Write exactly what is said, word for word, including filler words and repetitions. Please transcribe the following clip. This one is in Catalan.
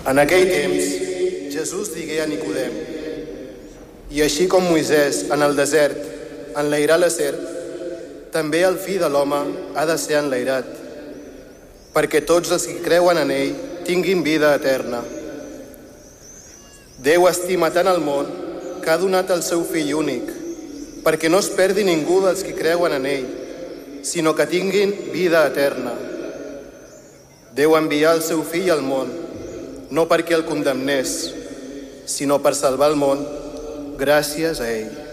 En aquell temps, Jesús digué a Nicodem: i així com Moisès en el desert enlairà la serp, també el fill de l'home ha de ser enlairat, perquè tots els que creuen en ell tinguin vida eterna. Déu estima tant el món que ha donat el seu fill únic, perquè no es perdi ningú dels que creuen en ell, sinó que tinguin vida eterna. Déu envià el seu fill al món, no perquè el condemnés, sinó per salvar el món gràcies a ell.